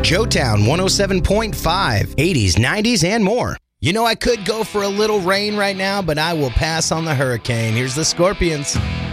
Joetown 107.5, 80s, 90s, and more. You know, I could go for a little rain right now, but I will pass on the hurricane. Here's the Scorpions.